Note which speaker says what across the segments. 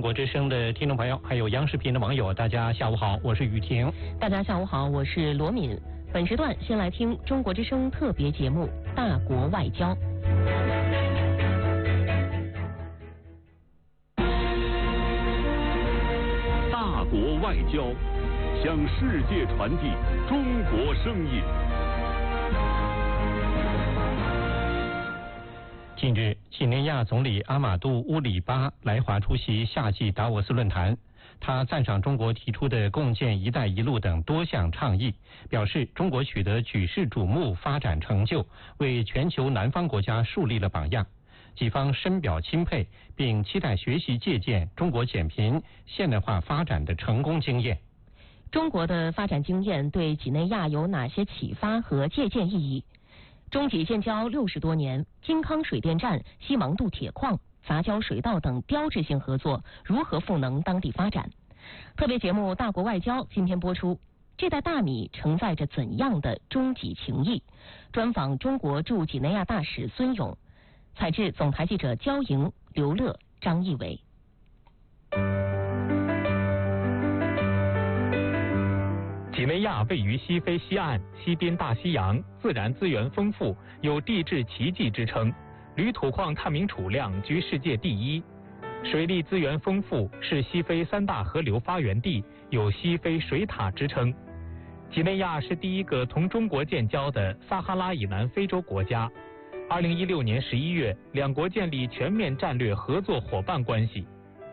Speaker 1: 国之声的听众朋友，还有央视频的网友，大家下午好，我是雨婷。
Speaker 2: 大家下午好，我是罗敏。本时段先来听中国之声特别节目《大国外交》。
Speaker 3: 大国外交，向世界传递中国声音。
Speaker 1: 近日，几内亚总理阿马杜·乌里巴来华出席夏季达沃斯论坛。他赞赏中国提出的共建“一带一路”等多项倡议，表示中国取得举世瞩目发展成就，为全球南方国家树立了榜样。几方深表钦佩，并期待学习借鉴中国减贫、现代化发展的成功经验。
Speaker 2: 中国的发展经验对几内亚有哪些启发和借鉴意义？中几建交60多年，金康水电站、西芒渡铁矿、杂交水稻等标志性合作如何赋能当地发展？特别节目《大国外交》今天播出。这袋大米承载着怎样的中几情谊？专访中国驻几内亚大使孙勇，采制总台记者焦莹、刘乐、张义伟。
Speaker 4: 几内亚位于西非西岸，西边大西洋，自然资源丰富，有地质奇迹之称。铝土矿探明储量居世界第一，水利资源丰富，是西非3大河流发源地，有西非水塔之称。几内亚是第一个同中国建交的撒哈拉以南非洲国家。2016年11月，两国建立全面战略合作伙伴关系。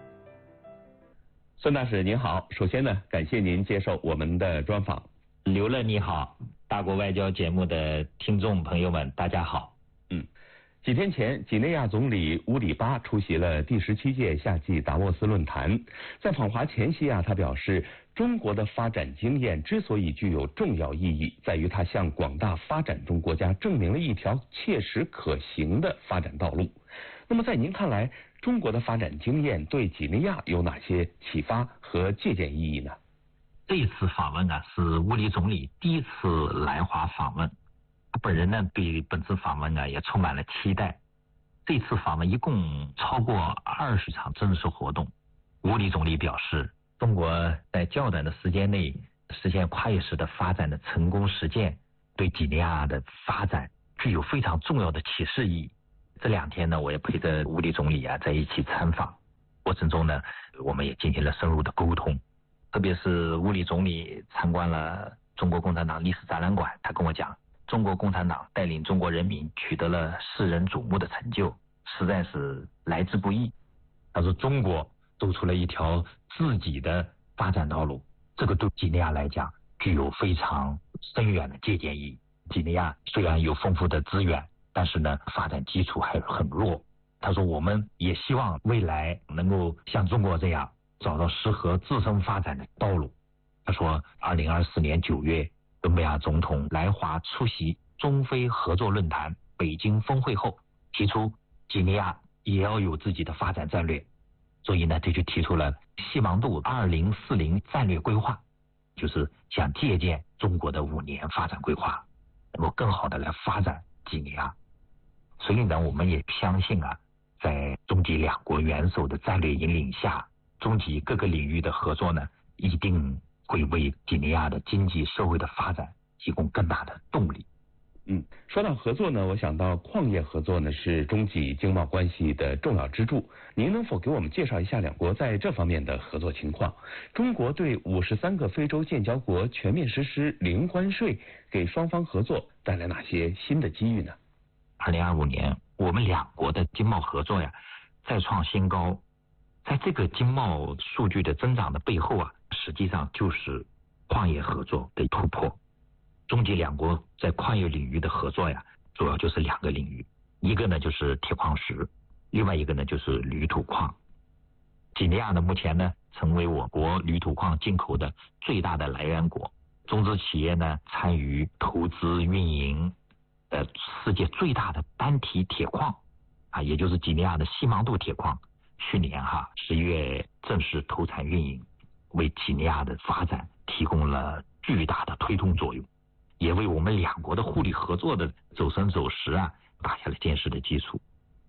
Speaker 5: 孙大使您好，首先呢，感谢您接受我们的专访。
Speaker 6: 刘乐你好，大国外交节目的听众朋友们，大家好。
Speaker 5: 几天前，几内亚总理乌里巴出席了第17届夏季达沃斯论坛。在访华前夕他表示，中国的发展经验之所以具有重要意义，在于它向广大发展中国家证明了一条切实可行的发展道路。那么在您看来，中国的发展经验对几内亚有哪些启发和借鉴意义呢？
Speaker 6: 这一次访问是乌里总理第一次来华访问，他本人呢对本次访问也充满了期待。这次访问一共超过20场正式活动。乌里总理表示，中国在较短的时间内实现跨越式的发展的成功实践，对几内亚的发展具有非常重要的启示意义。这2天呢，我也陪着乌里总理在一起参访，过程中呢，我们也进行了深入的沟通。特别是乌里总理参观了中国共产党历史展览馆，他跟我讲，中国共产党带领中国人民取得了世人瞩目的成就，实在是来之不易。他说，中国走出了一条自己的发展道路，这个对几内亚来讲具有非常深远的借鉴意义。几内亚虽然有丰富的资源，但是呢，发展基础还很弱。他说，我们也希望未来能够像中国这样找到适合自身发展的道路。他说，2024年9月，伦比亚总统来华出席中非合作论坛北京峰会后，提出几内亚也要有自己的发展战略，所以呢，这就提出了西芒渡2040战略规划，就是想借鉴中国的5年发展规划，能够更好的来发展几内亚。所以呢，我们也相信在中几两国元首的战略引领下，中几各个领域的合作呢，一定会为几内亚的经济社会的发展提供更大的动力。
Speaker 5: 说到合作呢，我想到矿业合作呢是中几经贸关系的重要支柱。您能否给我们介绍一下两国在这方面的合作情况？中国对53个非洲建交国全面实施零关税，给双方合作带来哪些新的机遇呢
Speaker 6: ？2025年，我们两国的经贸合作再创新高。在这个经贸数据的增长的背后实际上就是矿业合作的突破。中几两国在矿业领域的合作主要就是2个领域，一个呢就是铁矿石，另外一个呢就是铝土矿。几内亚呢目前呢成为我国铝土矿进口的最大的来源国，中资企业呢参与投资运营世界最大的单体铁矿也就是几内亚的西芒渡铁矿，去年11月正式投产运营，为几内亚的发展提供了巨大的推动作用，也为我们两国的互利合作的走深走实打下了坚实的基础。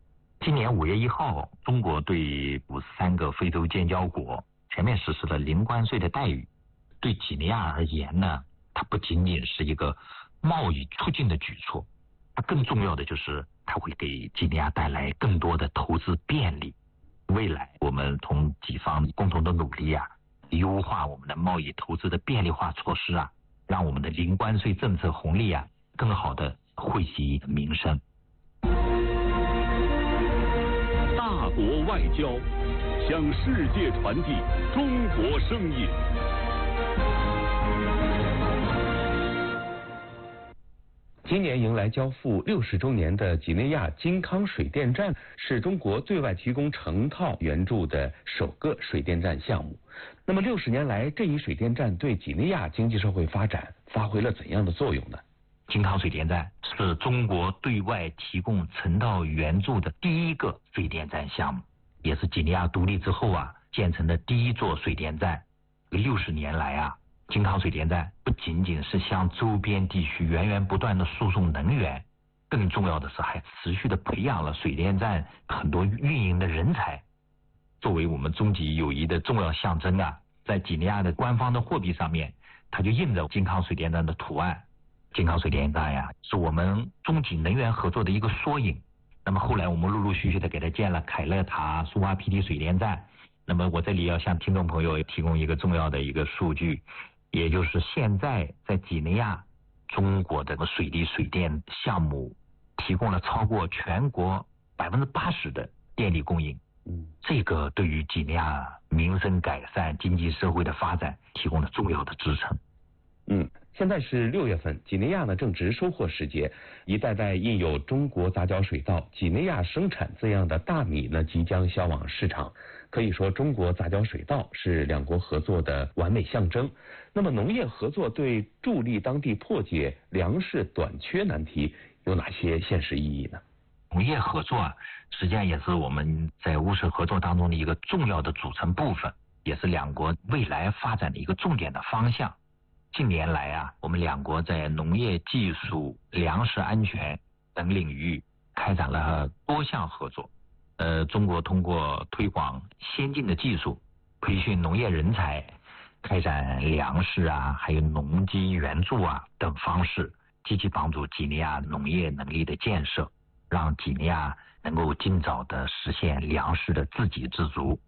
Speaker 6: 今年5月1号，中国对53个非洲建交国全面实施了零关税的待遇。对几内亚而言呢，它不仅仅是一个贸易促进的举措，它更重要的就是它会给几内亚带来更多的投资便利。未来我们同几方共同的努力啊，优化我们的贸易投资的便利化措施啊，让我们的零关税政策红利啊更好的惠及民生。
Speaker 3: 大国外交，向世界传递中国声音。
Speaker 5: 今年迎来交付60周年的几内亚金康水电站是中国对外提供成套援助的首个水电站项目。那么60年来，这一水电站对几内亚经济社会发展发挥了怎样的作用呢？
Speaker 6: 金康水电站是中国对外提供成套援助的第一个水电站项目，也是几内亚独立之后啊建成的第一座水电站。60年来啊，金康水电站不仅仅是向周边地区源源不断的输送能源，更重要的是还持续的培养了水电站很多运营的人才。作为我们中几友谊的重要象征啊，在几内亚的官方的货币上面，它就印着金康水电站的图案。金康水电站呀，是我们中几能源合作的一个缩影。那么后来我们陆陆续续的给它建了凯乐塔、苏瓦皮提水电站。那么我这里要向听众朋友提供一个重要的一个数据，也就是现在在几内亚，中国的水利水电项目提供了超过全国80%的电力供应。这个对于几内亚民生改善、经济社会的发展提供了重要的支撑。
Speaker 5: 现在是6月份，几内亚呢正值收获时节，一袋袋印有中国杂交水稻、几内亚生产字样的大米呢即将销往市场。可以说，中国杂交水稻是两国合作的完美象征。那么，农业合作对助力当地破解粮食短缺难题有哪些现实意义呢？
Speaker 6: 农业合作啊，实际上也是我们在务实合作当中的一个重要的组成部分，也是两国未来发展的一个重点的方向。近年来啊，我们两国在农业技术、粮食安全等领域开展了多项合作。中国通过推广先进的技术、培训农业人才、开展粮食啊，还有农机援助啊等方式，积极帮助几内亚农业能力的建设，让几内亚能够尽早的实现粮食的自给自足。